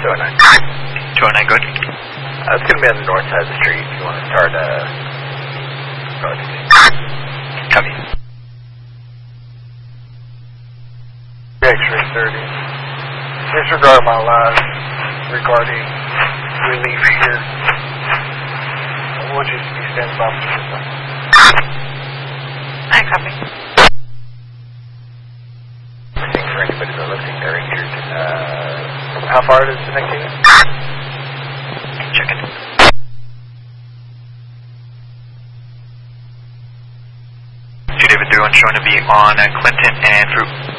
209. 209, good. It's going to be on the north side of the street. If you want to start north. Copy. X-ray 30. Disregard my line regarding relief here. We'll just be standing by for just a second. I copy. Looking for anybody that looks like they're injured. How far is the next unit? Check it. 2 David 31 showing to be on Clinton and Fruit.